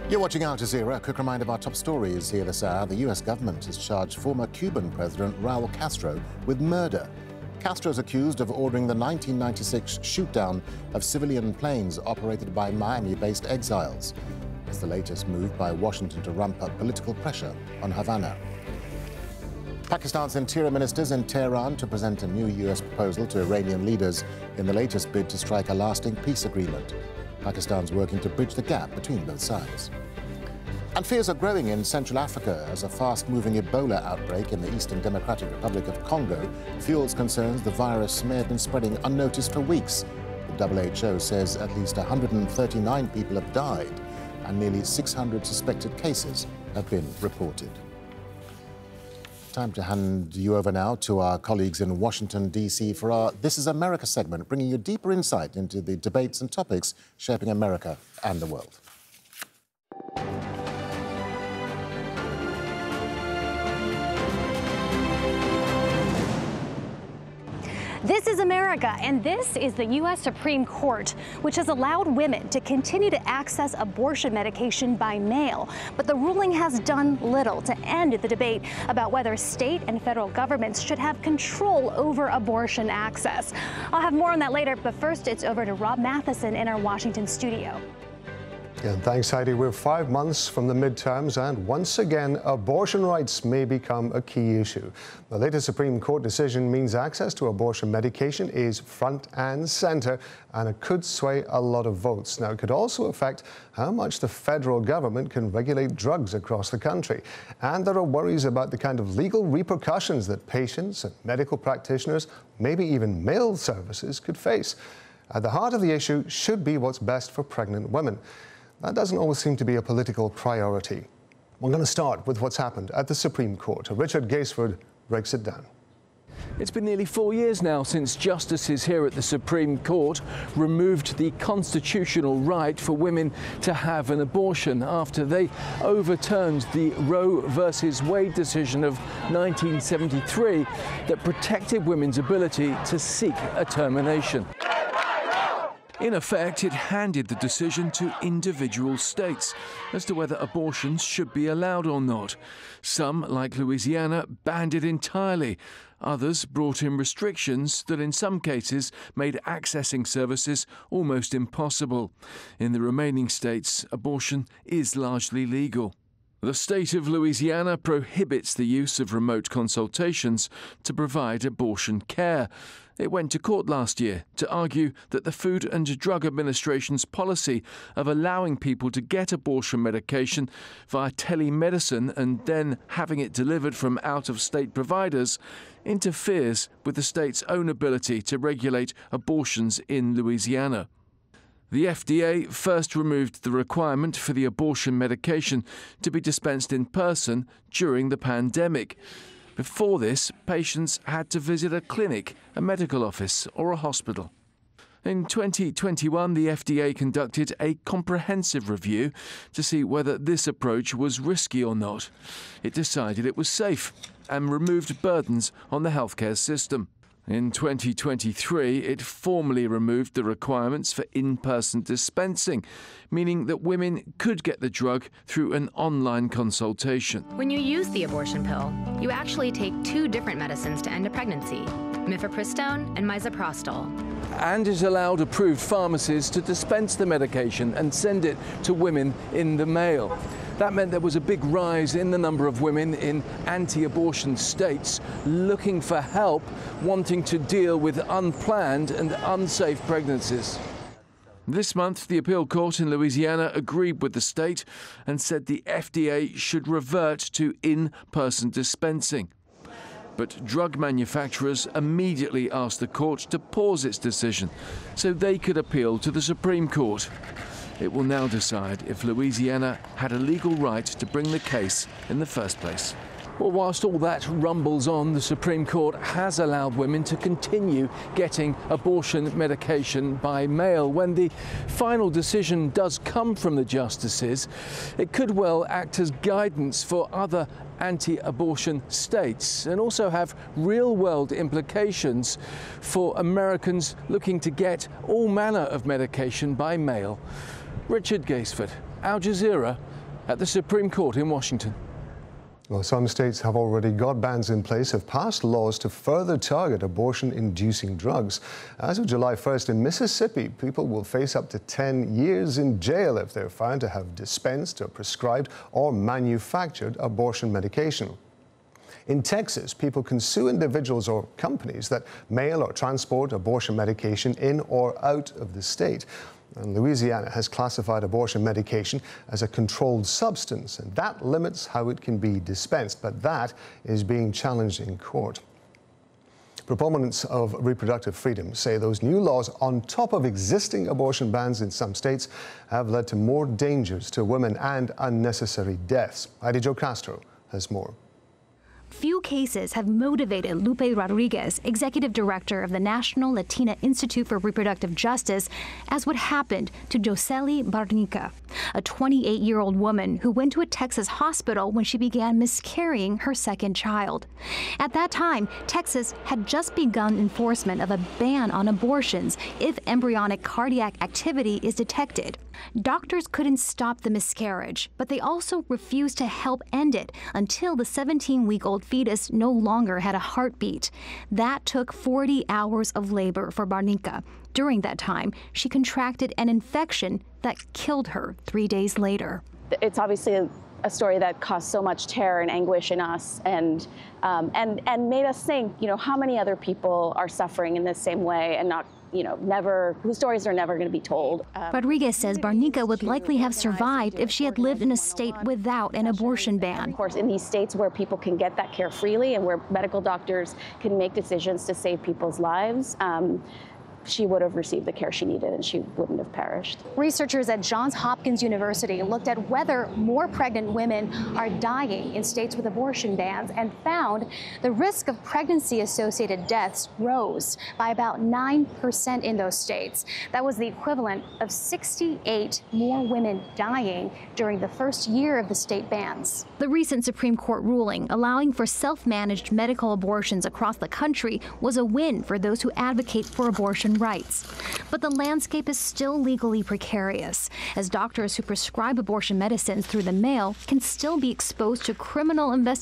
You're watching Al Jazeera. A quick reminder of our top stories here this hour. The US government has charged former Cuban President Raul Castro with murder. Castro is accused of ordering the 1996 shoot-down of civilian planes operated by Miami-based exiles. It's the latest move by Washington to ramp up political pressure on Havana. Pakistan's interior ministers in Tehran to present a new US proposal to Iranian leaders in the latest bid to strike a lasting peace agreement. Pakistan's working to bridge the gap between both sides. And fears are growing in Central Africa as a fast-moving Ebola outbreak in the Eastern Democratic Republic of Congo fuels concerns the virus may have been spreading unnoticed for weeks. The WHO says at least 139 people have died and nearly 600 suspected cases have been reported. Time to hand you over now to our colleagues in Washington, D.C. for our This is America segment, bringing you deeper insight into the debates and topics shaping America and the world. This is America, and this is the U.S. Supreme Court, which has allowed women to continue to access abortion medication by mail. But the ruling has done little to end the debate about whether state and federal governments should have control over abortion access. I'll have more on that later, but first it's over to Rob Matheson in our Washington studio. And thanks, Heidi. We're 5 months from the midterms, and once again, abortion rights may become a key issue. The latest Supreme Court decision means access to abortion medication is front and center, and it could sway a lot of votes. Now, it could also affect how much the federal government can regulate drugs across the country. And there are worries about the kind of legal repercussions that patients and medical practitioners, maybe even mail services, could face. At the heart of the issue should be what's best for pregnant women. That doesn't always seem to be a political priority. We're going to start with what's happened at the Supreme Court. Richard Gaisford breaks it down. It's been nearly 4 years now since justices here at the Supreme Court removed the constitutional right for women to have an abortion after they overturned the Roe versus Wade decision of 1973 that protected women's ability to seek a termination. In effect, it handed the decision to individual states as to whether abortions should be allowed or not. Some, like Louisiana, banned it entirely. Others brought in restrictions that in some cases made accessing services almost impossible. In the remaining states, abortion is largely legal. The state of Louisiana prohibits the use of remote consultations to provide abortion care. It went to court last year to argue that the Food and Drug Administration's policy of allowing people to get abortion medication via telemedicine and then having it delivered from out-of-state providers interferes with the state's own ability to regulate abortions in Louisiana. The FDA first removed the requirement for the abortion medication to be dispensed in person during the pandemic. Before this, patients had to visit a clinic, a medical office or a hospital. In 2021, the FDA conducted a comprehensive review to see whether this approach was risky or not. It decided it was safe and removed burdens on the healthcare system. In 2023, it formally removed the requirements for in-person dispensing, meaning that women could get the drug through an online consultation. When you use the abortion pill, you actually take 2 different medicines to end a pregnancy, mifepristone and misoprostol. And it allowed approved pharmacies to dispense the medication and send it to women in the mail. That meant there was a big rise in the number of women in anti-abortion states looking for help, wanting to deal with unplanned and unsafe pregnancies. This month, the appeal court in Louisiana agreed with the state and said the FDA should revert to in-person dispensing. But drug manufacturers immediately asked the court to pause its decision so they could appeal to the Supreme Court. It will now decide if Louisiana had a legal right to bring the case in the first place. Well, whilst all that rumbles on, the Supreme Court has allowed women to continue getting abortion medication by mail. When the final decision does come from the justices, it could well act as guidance for other anti-abortion states and also have real-world implications for Americans looking to get all manner of medication by mail. Richard Gaisford, Al Jazeera, at the Supreme Court in Washington. Well, some states have already got bans in place, have passed laws to further target abortion-inducing drugs. As of July 1st in Mississippi, people will face up to 10 years in jail if they're found to have dispensed or prescribed or manufactured abortion medication. In Texas, people can sue individuals or companies that mail or transport abortion medication in or out of the state. And Louisiana has classified abortion medication as a controlled substance, and that limits how it can be dispensed. But that is being challenged in court. Proponents of reproductive freedom say those new laws, on top of existing abortion bans in some states, have led to more dangers to women and unnecessary deaths. Heidi Jo Castro has more. Few cases have motivated Lupe Rodriguez, executive director of the National Latina Institute for Reproductive Justice, as what happened to Josely Barnica, a 28-year-old woman who went to a Texas hospital when she began miscarrying her second child. At that time, Texas had just begun enforcement of a ban on abortions if embryonic cardiac activity is detected. Doctors couldn't stop the miscarriage, but they also refused to help end it until the 17-week-old fetus no longer had a heartbeat. That took 40 hours of labor for Barnica. During that time, she contracted an infection that killed her 3 days later. It's obviously a story that caused so much terror and anguish in us, and made us think, how many other people are suffering in this same way and not, whose stories are never going to be told. Rodriguez says Barnica would likely have survived if she had lived in a state without an abortion ban. Of course, in these states where people can get that care freely and where medical doctors can make decisions to save people's lives, she would have received the care she needed and she wouldn't have perished. Researchers at Johns Hopkins University looked at whether more pregnant women are dying in states with abortion bans and found the risk of pregnancy-associated deaths rose by about 9% in those states. That was the equivalent of 68 more women dying during the first year of the state bans. The recent Supreme Court ruling allowing for self-managed medical abortions across the country was a win for those who advocate for abortion rights. But the landscape is still legally precarious, as doctors who prescribe abortion medicines through the mail can still be exposed to criminal investigations